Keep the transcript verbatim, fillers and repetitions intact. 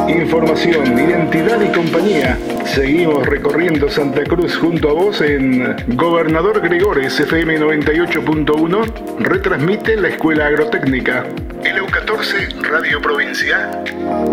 Información, identidad y compañía. Seguimos recorriendo Santa Cruz junto a vos en Gobernador Gregores F M noventa y ocho punto uno. Retransmite la Escuela Agrotécnica. El E U catorce, Radio Provincia.